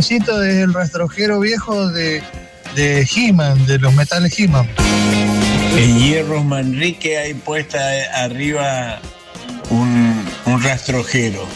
avioncito es el rastrojero viejo de He-Man, de los metales He-Man. En Hierros Manrique hay puesta arriba un rastrojero.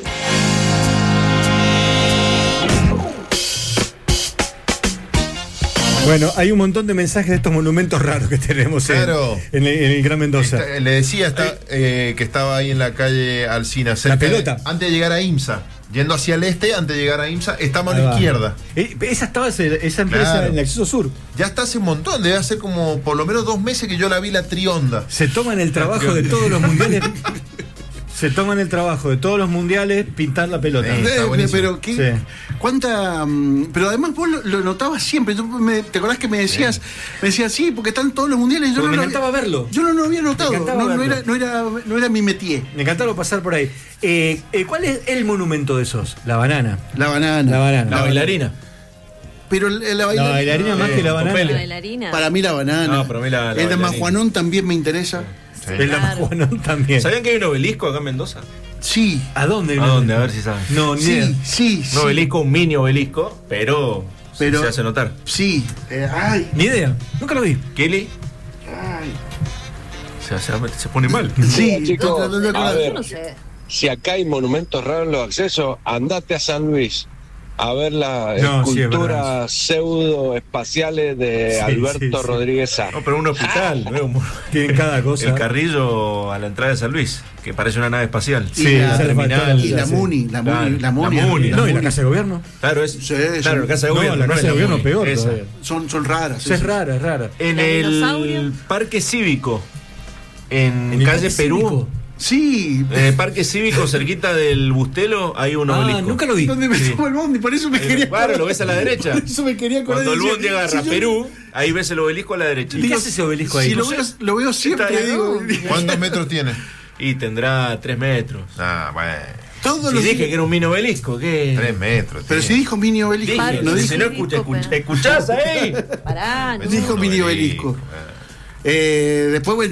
Bueno, hay un montón de mensajes de estos monumentos raros que tenemos en el Gran Mendoza. Le decía que estaba ahí en la calle Alsina, cerca La pelota. Antes de llegar a IMSA. Yendo hacia el este, antes de llegar a IMSA, está a mano izquierda. Esa empresa Claro. en el acceso sur. Ya está hace un montón, debe hacer como por lo menos 2 meses que yo la vi, la Trionda. Se toman el trabajo de todos los mundiales. Se toman el trabajo de todos los mundiales pintar la pelota. Pero qué, Sí. cuánta. Pero además vos lo notabas siempre. ¿Te acordás que me decías, sí, porque están todos los mundiales? Porque me encantaba verlo. Yo no lo había notado. Me encantaba verlo. No era mi métier. Me encantaba pasar por ahí. ¿Cuál es el monumento de esos? La banana. La banana. La banana. La bailarina. Pero la bailarina más que la banana. Ofelia. La bailarina. Para mí la banana. No, para mí la el de bailarina. Majuanón también me interesa. Sí. El Amajuanón también. ¿Sabían que hay un obelisco acá en Mendoza? Sí. ¿A dónde? ¿A dónde? A ver si saben. No, ni idea. Sí. Un obelisco, un mini obelisco, pero se hace notar. Sí. Ni idea. Nunca lo vi. ¿Kelly? Se pone mal. Sí, chicos, no, a ver, Yo no sé. si acá hay monumentos raros en los accesos, andate a San Luis a ver las No, sí, es esculturas pseudo-espaciales de Alberto sí. Rodríguez Sá. No, pero un hospital, ¿no? Tienen cada cosa. El Carrillo a la entrada de San Luis, que parece una nave espacial. Y la terminal. Y la Muni. No, y la Casa de Gobierno. Claro, claro, la Casa de Gobierno. La Casa de Gobierno Muni, peor esa. todavía. Son raras. Es rara, es rara. En ¿La dinosaurio? el Parque Cívico, en el calle Parque Perú. Cívico? Sí. En el Parque Cívico, cerquita del Bustelo, hay un obelisco. Nunca lo vi. ¿Dónde me Sí. tomo el bondi? Por eso me quería Claro, lo ves a la derecha. Por eso me quería acordar. Cuando el bondi Decía, agarra si yo- Perú, ahí ves el obelisco a la derecha. ¿Y qué hace ese obelisco ahí? Si No lo veo siempre, Está ahí, digo. ¿Cuántos metros tiene? Y tendrá 3 metros. Ah, bueno. Todos Si los dije que era un mini obelisco, ¿qué? 3 metros. Pero si dijo mini obelisco. Dije, No si dijo, no escuchás ahí. Pará, no. dijo mini obelisco. Después, bueno.